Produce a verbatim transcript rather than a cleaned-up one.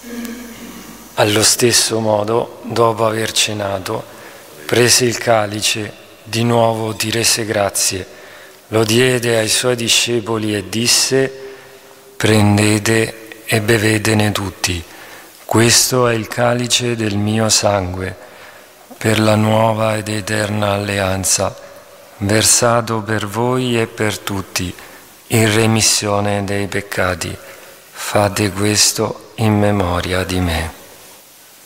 Allo stesso modo, dopo aver cenato, prese il calice, di nuovo ti rese grazie, lo diede ai suoi discepoli e disse: prendete e bevetene tutti, questo è il calice del mio sangue, per la nuova ed eterna alleanza, versato per voi e per tutti, in remissione dei peccati. Fate questo in memoria di me.